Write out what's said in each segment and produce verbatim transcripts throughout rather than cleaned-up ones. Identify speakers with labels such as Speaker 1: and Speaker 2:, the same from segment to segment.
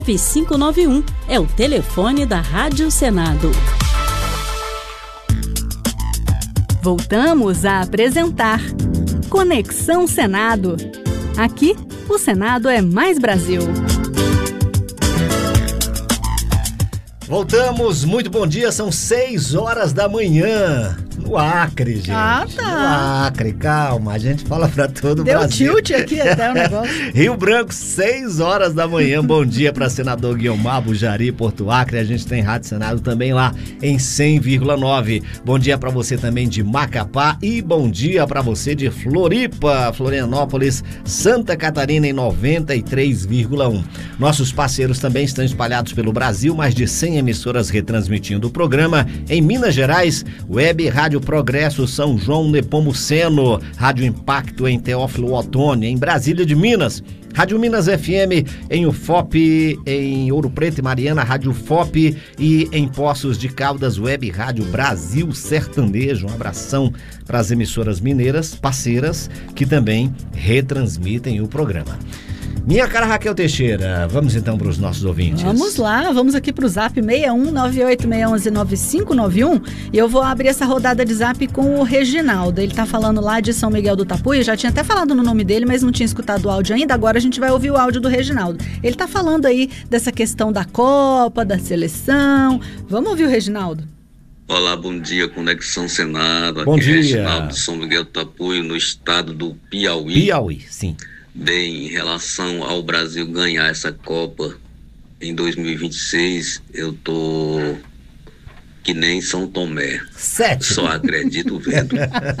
Speaker 1: cinco nove um é o telefone da Rádio Senado.
Speaker 2: Voltamos a apresentar Conexão Senado. Aqui, o Senado é mais Brasil.
Speaker 3: Voltamos, muito bom dia, são seis horas da manhã, no Acre, gente.
Speaker 2: Ah, tá.
Speaker 3: No Acre, calma, a gente fala pra todo o Brasil.
Speaker 2: Deu tilt aqui até o negócio.
Speaker 3: Rio Branco, seis horas da manhã, bom dia para senador Guiomar, Bujari, Porto Acre, a gente tem Rádio Senado também lá em cem vírgula nove. Bom dia para você também de Macapá e bom dia para você de Floripa, Florianópolis, Santa Catarina em noventa e três vírgula um. Nossos parceiros também estão espalhados pelo Brasil, mais de cem emissoras retransmitindo o programa. Em Minas Gerais, Web Rádio Progresso São João Nepomuceno, Rádio Impacto em Teófilo Otoni, em Brasília de Minas, Rádio Minas F M em U F O P, em Ouro Preto e Mariana, Rádio F O P, e em Poços de Caldas, Web Rádio Brasil Sertanejo. Um abração para as emissoras mineiras, parceiras, que também retransmitem o programa. Minha cara Raquel Teixeira, vamos então para os nossos ouvintes.
Speaker 2: Vamos lá, vamos aqui para o zap seis um nove oito seis um um nove cinco nove um e eu vou abrir essa rodada de zap com o Reginaldo. Ele tá falando lá de São Miguel do Tapuí, já tinha até falado no nome dele, mas não tinha escutado o áudio ainda, agora a gente vai ouvir o áudio do Reginaldo. Ele tá falando aí dessa questão da Copa, da seleção. Vamos ouvir o Reginaldo?
Speaker 4: Olá, bom dia, Conexão Senado.
Speaker 3: Bom
Speaker 4: Aqui
Speaker 3: dia.
Speaker 4: é Reginaldo de São Miguel do Tapuí, no estado do Piauí.
Speaker 3: Piauí, sim.
Speaker 4: Bem, em relação ao Brasil ganhar essa Copa em dois mil e vinte e seis, eu tô que nem São Tomé.
Speaker 3: Cético.
Speaker 4: Só acredito vendo.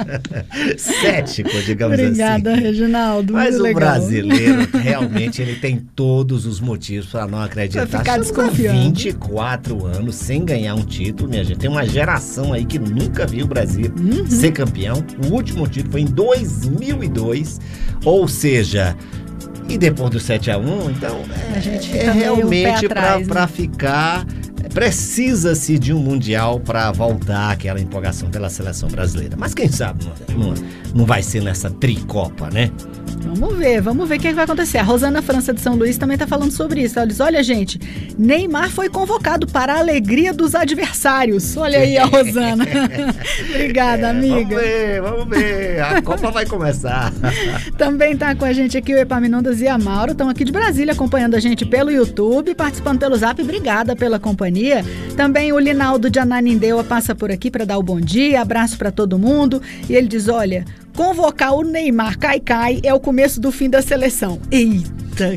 Speaker 3: Cético, digamos
Speaker 2: Obrigada,
Speaker 3: assim.
Speaker 2: Reginaldo.
Speaker 3: Mas
Speaker 2: muito
Speaker 3: o
Speaker 2: legal.
Speaker 3: brasileiro, realmente, ele tem todos os motivos para não acreditar.
Speaker 2: Pra ficar
Speaker 3: Estamos há
Speaker 2: desconfiando.
Speaker 3: vinte e quatro anos sem ganhar um título, minha gente. Tem uma geração aí que nunca viu o Brasil
Speaker 2: Uhum.
Speaker 3: ser campeão. O último título foi em dois mil e dois, ou seja... E depois do sete a um, então, é,
Speaker 2: A gente
Speaker 3: é
Speaker 2: fica meio
Speaker 3: realmente
Speaker 2: pé atrás,
Speaker 3: para
Speaker 2: né?
Speaker 3: ficar... Precisa-se de um Mundial para voltar aquela empolgação pela seleção brasileira. Mas quem sabe não, não, não vai ser nessa tricopa, né?
Speaker 2: Vamos ver, vamos ver o que vai acontecer. A Rosana França de São Luís também está falando sobre isso. Ela diz, olha gente, Neymar foi convocado para a alegria dos adversários. Olha aí a Rosana. Obrigada,
Speaker 3: É,
Speaker 2: amiga.
Speaker 3: Vamos ver, vamos ver. A Copa vai começar.
Speaker 2: Também tá com a gente aqui o Epaminondas e a Mauro. Estão aqui de Brasília acompanhando a gente pelo YouTube, participando pelo Zap. Obrigada pela companhia. Também o Linaldo de Ananindeua passa por aqui para dar o bom dia. Abraço para todo mundo. E ele diz, olha, convocar o Neymar Caicai é o começo do fim da seleção. Eita!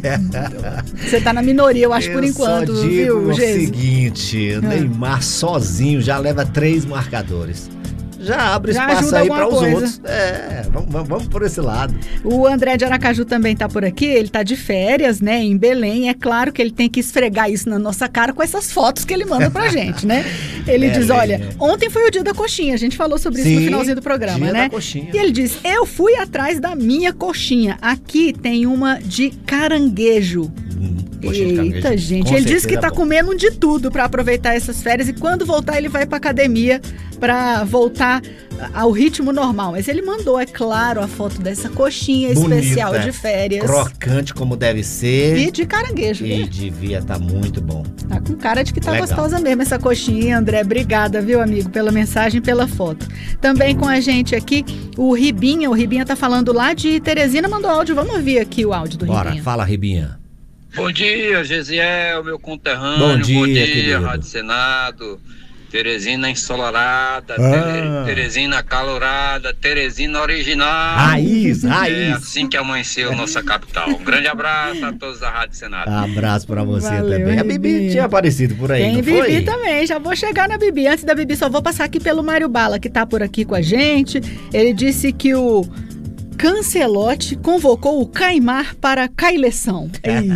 Speaker 2: Você tá na minoria, eu acho, por
Speaker 3: Eu
Speaker 2: enquanto,
Speaker 3: só digo
Speaker 2: viu,
Speaker 3: o
Speaker 2: Geise?
Speaker 3: seguinte, Neymar sozinho já leva três marcadores. Já abre
Speaker 2: Já
Speaker 3: espaço
Speaker 2: ajuda
Speaker 3: aí
Speaker 2: alguma
Speaker 3: para os
Speaker 2: coisa.
Speaker 3: outros. É, vamos, vamos, vamos por esse lado.
Speaker 2: O André de Aracaju também tá por aqui, ele tá de férias, né, em Belém. É claro que ele tem que esfregar isso na nossa cara com essas fotos que ele manda pra gente, né? Ele
Speaker 3: Belém,
Speaker 2: diz, olha,
Speaker 3: né?
Speaker 2: ontem foi o dia da coxinha, a gente falou sobre isso
Speaker 3: Sim,
Speaker 2: no finalzinho do programa,
Speaker 3: dia
Speaker 2: né?
Speaker 3: da coxinha.
Speaker 2: E ele diz, eu fui atrás da minha coxinha. Aqui tem uma de caranguejo.
Speaker 3: Hum, coxinha de
Speaker 2: Eita,
Speaker 3: caranguejo,
Speaker 2: gente,
Speaker 3: com
Speaker 2: ele disse que
Speaker 3: certeza
Speaker 2: tá
Speaker 3: é bom.
Speaker 2: comendo de tudo pra aproveitar essas férias e quando voltar ele vai pra academia pra voltar ao ritmo normal. Mas ele mandou, é claro, a foto dessa coxinha
Speaker 3: Bonita,
Speaker 2: especial de férias.
Speaker 3: crocante como deve ser.
Speaker 2: E de caranguejo,
Speaker 3: E
Speaker 2: né?
Speaker 3: devia estar muito bom.
Speaker 2: Tá com cara de que tá
Speaker 3: Legal.
Speaker 2: gostosa mesmo essa coxinha, André. Obrigada, viu, amigo, pela mensagem e pela foto. Também com a gente aqui, o Ribinha. O Ribinha tá falando lá de Teresina, mandou áudio. Vamos ouvir aqui o áudio do
Speaker 3: Bora,
Speaker 2: Ribinha.
Speaker 3: fala, Ribinha.
Speaker 5: Bom dia, Gesiel, meu conterrâneo.
Speaker 3: Bom dia,
Speaker 5: Bom dia,
Speaker 3: querido.
Speaker 5: Rádio Senado. Teresina ensolarada,
Speaker 3: Ah.
Speaker 5: Tere- Teresina calorada, Teresina original.
Speaker 3: Raiz,
Speaker 5: É
Speaker 3: raiz.
Speaker 5: assim que amanheceu nossa capital. Um grande abraço a todos da Rádio Senado.
Speaker 3: Abraço pra você
Speaker 2: Valeu,
Speaker 3: também. A Bibi
Speaker 2: Ribinha.
Speaker 3: tinha aparecido por aí,
Speaker 2: Tem
Speaker 3: não
Speaker 2: Bibi
Speaker 3: foi?
Speaker 2: também, já vou chegar na Bibi. Antes da Bibi, só vou passar aqui pelo Mário Bala, que tá por aqui com a gente. Ele disse que o Cancelote convocou o Caimar para Caileção.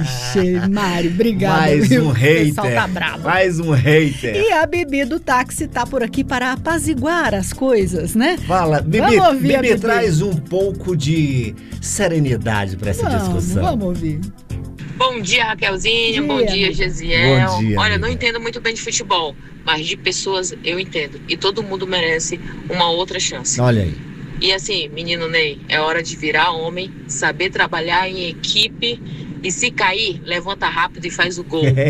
Speaker 2: Ixi, Mário, obrigada.
Speaker 3: Mais
Speaker 2: viu?
Speaker 3: um
Speaker 2: O pessoal
Speaker 3: hater.
Speaker 2: tá bravo.
Speaker 3: Mais um hater.
Speaker 2: E a Bibi do táxi tá por aqui para apaziguar as coisas, né?
Speaker 3: Fala, Bibi,
Speaker 2: Vamos ouvir a
Speaker 3: Bibi,
Speaker 2: Bibi.
Speaker 3: traz um pouco de serenidade pra essa
Speaker 2: Vamos,
Speaker 3: discussão.
Speaker 2: vamos ouvir.
Speaker 6: Bom dia, Raquelzinha.
Speaker 2: Bom
Speaker 6: Bom
Speaker 2: dia,
Speaker 6: dia,
Speaker 2: amiga.
Speaker 6: Gesiel.
Speaker 3: Bom dia,
Speaker 6: Olha,
Speaker 3: amiga.
Speaker 6: não entendo muito bem de futebol, mas de pessoas eu entendo. E todo mundo merece uma outra chance.
Speaker 3: Olha aí.
Speaker 6: E assim, menino Ney, é hora de virar homem, saber trabalhar em equipe E se cair, levanta rápido e faz o gol.